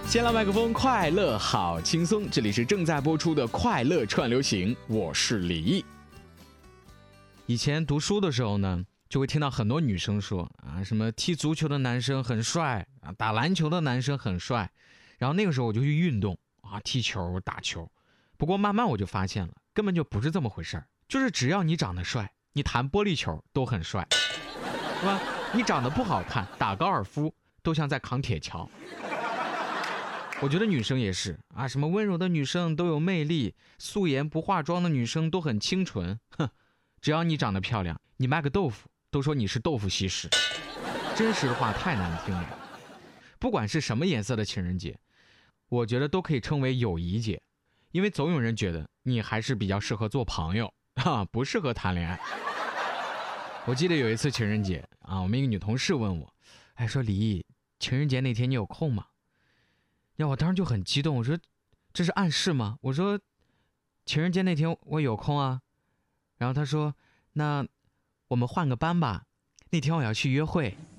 先来麦克风，快乐好轻松。这里是正在播出的快乐串流行，我是李毅。以前读书的时候呢，就会听到很多女生说啊，什么踢足球的男生很帅啊，打篮球的男生很帅。然后那个时候我就去运动啊，踢球打球。不过慢慢我就发现了，根本就不是这么回事儿，就是只要你长得帅，你弹玻璃球都很帅，是吧？你长得不好看，打高尔夫都像在扛铁锹。我觉得女生也是啊，什么温柔的女生都有魅力，素颜不化妆的女生都很清纯。哼，只要你长得漂亮，你卖个豆腐都说你是豆腐西施。真实的话太难听了。不管是什么颜色的情人节，我觉得都可以称为友谊节，因为总有人觉得你还是比较适合做朋友不适合谈恋爱。我记得有一次情人节啊，我们一个女同事问我，说李毅，情人节那天你有空吗？我当时就很激动，我说这是暗示吗？我说情人节那天我有空啊。然后他说那我们换个班吧，那天我要去约会。